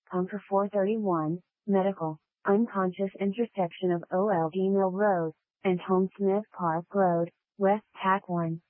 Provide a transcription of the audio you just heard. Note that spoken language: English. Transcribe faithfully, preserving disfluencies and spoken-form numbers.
Bunker four thirty-one, Medical, unconscious intersection of Old Mill Road, and Home Smith Park Road, West Pac one.